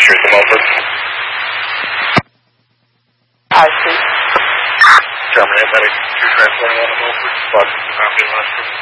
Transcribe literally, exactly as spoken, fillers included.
Street to Milford. High Street. Terminate medic two transporting one to Milford. Fuck, I'm being left.